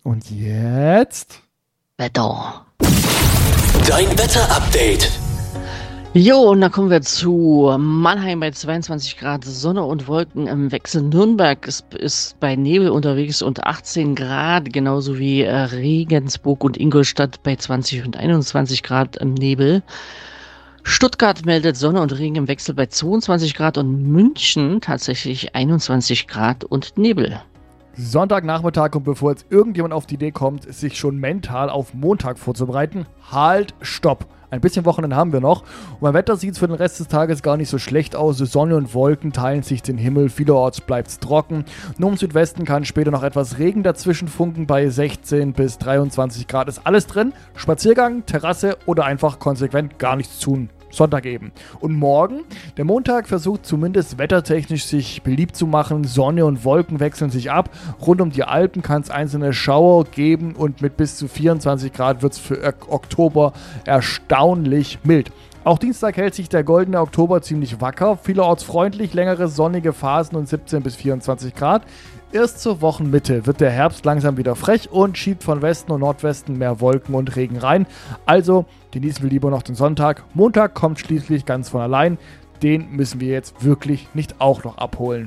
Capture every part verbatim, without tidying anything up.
Und jetzt Wetter. Dein Wetter-Update. Jo, und dann kommen wir zu Mannheim bei zweiundzwanzig Grad, Sonne und Wolken im Wechsel. Nürnberg ist, ist bei Nebel unterwegs und achtzehn Grad, genauso wie äh, Regensburg und Ingolstadt bei zwanzig und einundzwanzig Grad im Nebel. Stuttgart meldet Sonne und Regen im Wechsel bei zweiundzwanzig Grad und München tatsächlich einundzwanzig Grad und Nebel. Sonntagnachmittag, und bevor jetzt irgendjemand auf die Idee kommt, sich schon mental auf Montag vorzubereiten, halt, stopp. Ein bisschen Wochenende haben wir noch. Und beim Wetter sieht es für den Rest des Tages gar nicht so schlecht aus. Sonne und Wolken teilen sich den Himmel. Vielerorts bleibt es trocken. Nur im Südwesten kann später noch etwas Regen dazwischen funken. Bei sechzehn bis dreiundzwanzig Grad ist alles drin. Spaziergang, Terrasse oder einfach konsequent gar nichts tun. Sonntag eben. Und morgen, der Montag, versucht zumindest wettertechnisch sich beliebt zu machen. Sonne und Wolken wechseln sich ab. Rund um die Alpen kann es einzelne Schauer geben und mit bis zu vierundzwanzig Grad wird es für Oktober erstaunlich mild. Auch Dienstag hält sich der goldene Oktober ziemlich wacker. Vielerorts freundlich, längere sonnige Phasen und siebzehn bis vierundzwanzig Grad. Erst zur Wochenmitte wird der Herbst langsam wieder frech und schiebt von Westen und Nordwesten mehr Wolken und Regen rein. Also genießen wir lieber noch den Sonntag. Montag kommt schließlich ganz von allein. Den müssen wir jetzt wirklich nicht auch noch abholen.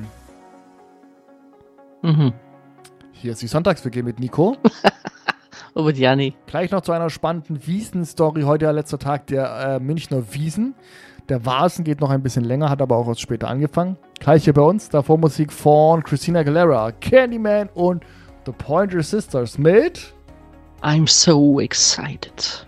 Mhm. Hier ist die Sonntags-W G mit Nico. Aber Jani. Gleich noch zu einer spannenden Wiesen-Story. Heute ja letzter Tag der äh, Münchner Wiesen. Der Vasen geht noch ein bisschen länger, hat aber auch erst später angefangen. Gleich hier bei uns, davor Musik von Christina Aguilera, Candyman und The Pointer Sisters mit I'm so excited.